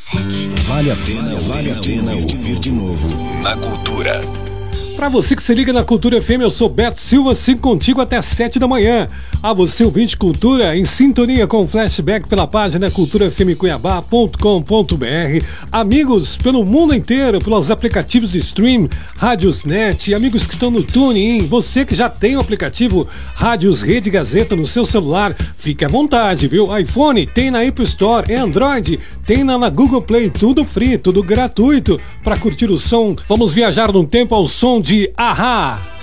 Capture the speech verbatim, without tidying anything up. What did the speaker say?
sete. Vale a pena, vale a pena ouvir de novo na Cultura. Pra você que se liga na Cultura F M, eu sou Beto Silva, sigo contigo até sete da manhã. A você, ouvinte Cultura, em sintonia com o Flashback pela página cultura f m cuiabá ponto com ponto b r. Amigos pelo mundo inteiro, pelos aplicativos de stream, Rádios Net, amigos que estão no TuneIn, você que já tem o aplicativo Rádios Rede Gazeta no seu celular, fique à vontade, viu? iPhone tem na Apple Store, é Android tem na, na Google Play, tudo free, tudo gratuito. Para curtir o som, vamos viajar num tempo ao som de A-ha.